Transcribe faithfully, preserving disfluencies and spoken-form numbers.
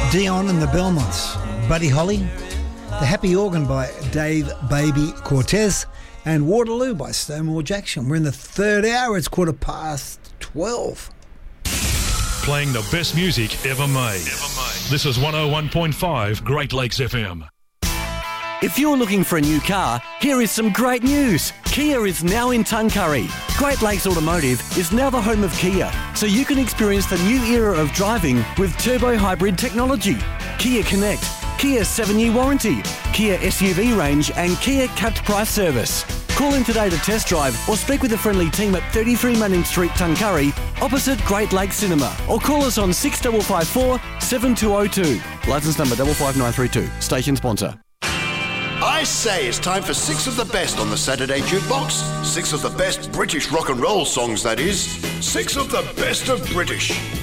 Dion and the Belmonts, Buddy Holly, The Happy Organ by Dave Baby Cortez, and Waterloo by Stonewall Jackson. We're in the third hour. It's quarter past twelve. Playing the best music ever made. Ever made. This is one oh one point five Great Lakes F M. If you're looking for a new car, here is some great news. Kia is now in Tuncurry. Great Lakes Automotive is now the home of Kia, so you can experience the new era of driving with turbo hybrid technology. Kia Connect, Kia seven-year warranty, Kia S U V range and Kia capped price service. Call in today to test drive or speak with a friendly team at thirty-three Manning Street, Tuncurry, opposite Great Lakes Cinema, or call us on six five five four, seven two zero two. Licence number five five nine three two. Station sponsor. I say it's time for six of the best on the Saturday Jukebox. Six of the best British rock and roll songs, that is. Six of the best of British.